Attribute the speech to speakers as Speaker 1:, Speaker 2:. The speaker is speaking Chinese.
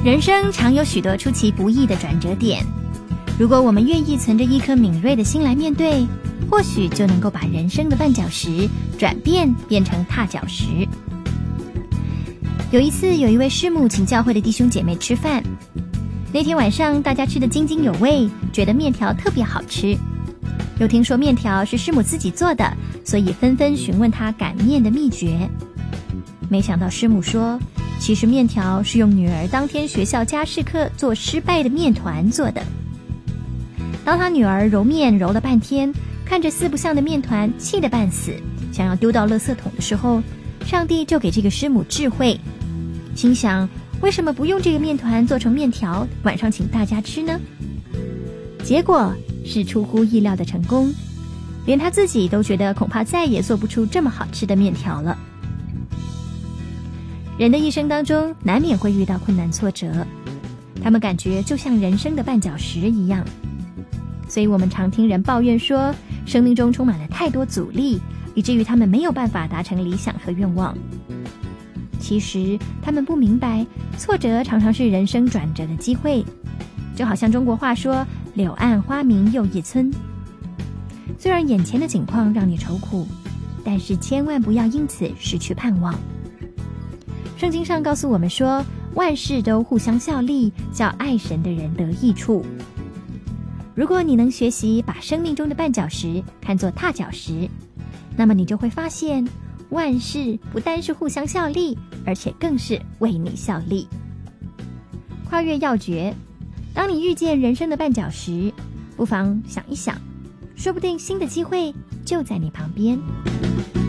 Speaker 1: 人生常有许多出其不意的转折点，如果我们愿意存着一颗敏锐的心来面对，或许就能够把人生的绊脚石转变成踏脚石。有一次，有一位师母请教会的弟兄姐妹吃饭，那天晚上大家吃得津津有味，觉得面条特别好吃，又听说面条是师母自己做的，所以纷纷询问她擀面的秘诀。没想到师母说，其实面条是用女儿当天学校家事课做失败的面团做的。当她女儿揉面揉了半天，看着四不像的面团，气得半死，想要丢到垃圾桶的时候，上帝就给这个师母智慧，心想为什么不用这个面团做成面条，晚上请大家吃呢？结果是出乎意料的成功，连她自己都觉得恐怕再也做不出这么好吃的面条了。人的一生当中难免会遇到困难挫折，他们感觉就像人生的绊脚石一样，所以我们常听人抱怨说，生命中充满了太多阻力，以至于他们没有办法达成理想和愿望。其实他们不明白，挫折常常是人生转折的机会，就好像中国话说，柳暗花明又一村。虽然眼前的境况让你愁苦，但是千万不要因此失去盼望。圣经上告诉我们说，万事都互相效力，叫爱神的人得益处。如果你能学习把生命中的绊脚石看作踏脚石，那么你就会发现，万事不单是互相效力，而且更是为你效力。跨越要诀，当你遇见人生的绊脚石，不妨想一想，说不定新的机会就在你旁边。